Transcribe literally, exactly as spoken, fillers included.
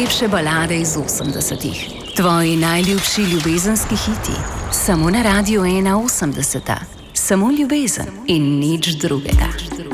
najlepše balade iz osemdesetih, tvoji najljubši ljubezenski hiti, samo na Radiu ena osemdeseta, samo ljubezen in nič drugega.